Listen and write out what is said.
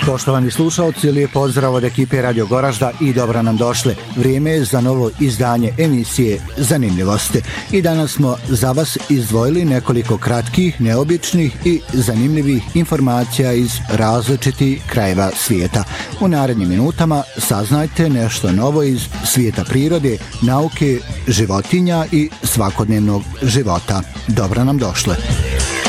Poštovani slušalci, lijep pozdrav od ekipe Radio Goražda i dobro nam došli. Vrijeme je za novo izdanje emisije Zanimljivosti. I danas smo za vas izdvojili nekoliko kratkih, neobičnih i zanimljivih informacija iz različitih krajeva svijeta. U narednim minutama saznajte nešto novo iz svijeta prirode, nauke, životinja i svakodnevnog života. Dobro nam došli.